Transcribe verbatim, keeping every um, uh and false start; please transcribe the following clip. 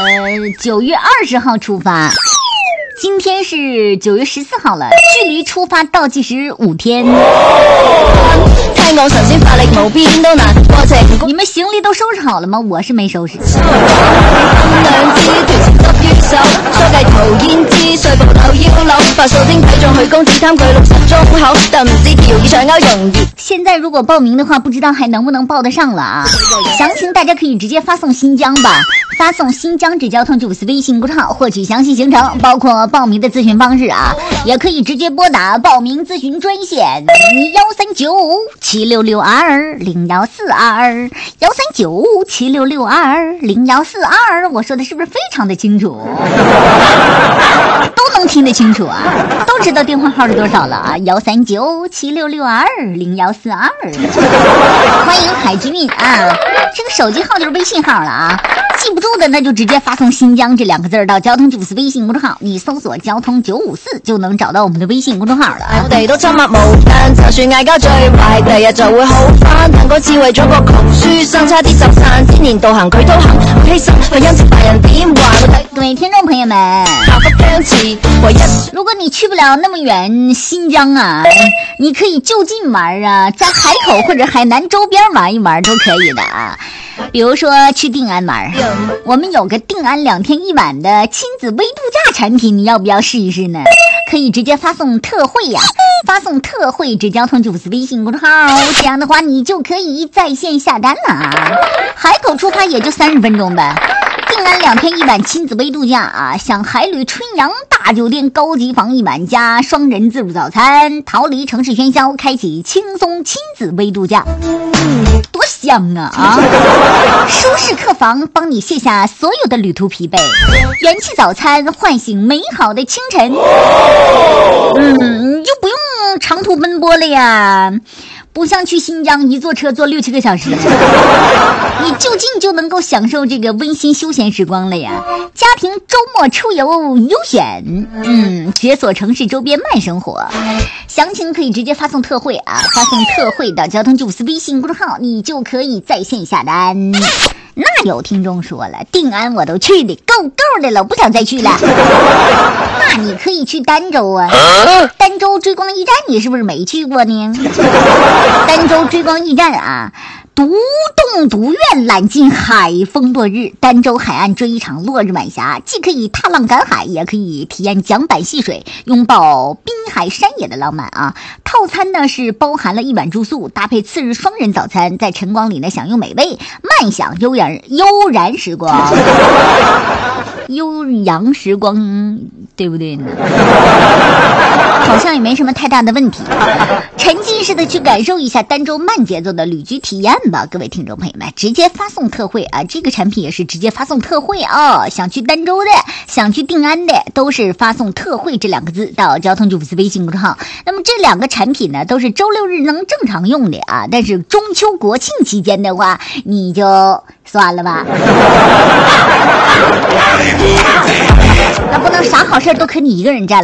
九月二十号出发，今天是九月十四号了，距离出发倒计时五天。你们行李都收拾好了吗？我是没收拾。现在如果报名的话，不知道还能不能报得上了啊？详情大家可以直接发送新疆吧，发送新疆至交通九四微信公众号获取详细行程，包括报名的咨询方式啊，也可以直接拨打报名咨询专线幺三九七六六二零幺四二幺三九七六六二零幺四二。我说的是不是非常的清楚？都能听得清楚啊，都知道电话号是多少了啊？幺三九七六六二零幺四二。欢迎海之韵啊，这个手机号就是微信号了啊，记不住的那就直接发送新疆这两个字到交通九五四微信公众號，你搜索交通九五四就能找到我們的微信公眾號了。我哋都親密無間，就算嗌交最壞，第日就會好返。但嗰次為咗個窮書生，差啲就散。天年道行佢都行，犧牲去因此大人點話？各位聽眾朋友們，如果你去不了那麼遠新疆啊，你可以就近玩啊，在海口或者海南周邊玩一玩都可以的啊。比如说去定安玩，我们有个定安两天一晚的亲子微度假产品，你要不要试一试呢？可以直接发送特惠呀、啊，发送特惠至交通九五四微信公众号，这样的话你就可以在线下单了啊。海口出发也就三十分钟呗。定安两天一晚亲子微度假啊，享海旅春阳大酒店高级房一晚加双人自助早餐，逃离城市喧嚣，开启轻松亲子微度假。多香啊啊！舒适客房帮你卸下所有的旅途疲惫，元气早餐唤醒美好的清晨。嗯，你就不用长途奔波了呀，不像去新疆一坐车坐六七个小时，你就近就能够享受这个温馨休闲时光了呀。家庭周末出游优选，嗯，解锁城市周边慢生活。详情可以直接发送特惠啊，发送特惠到交通九五四微信公众号，你就可以在线下单。那有听众说了，定安我都去的够够的了，我不想再去了。那你可以去儋州啊，儋州追光驿站你是不是没去过呢？儋州追光驿站啊，独栋独院揽尽海风落日，儋州海岸追一场落日晚霞，既可以踏浪赶海，也可以体验桨板戏水，拥抱滨海山野的浪漫啊！套餐呢是包含了一晚住宿，搭配次日双人早餐，在晨光里呢享用美味，慢享悠然悠然时光，悠扬时光，对不对呢？好像也没什么太大的问题，沉浸式的去感受一下儋州慢节奏的旅居体验吧，各位听众朋友们，直接发送特惠啊！这个产品也是直接发送特惠啊！想去儋州的，想去定安的，都是发送特惠这两个字到交通九五四微信公众号。那么这两个产品呢，都是周六日能正常用的啊，但是中秋国庆期间的话，你就算了吧。那不能啥好事都可你一个人占了。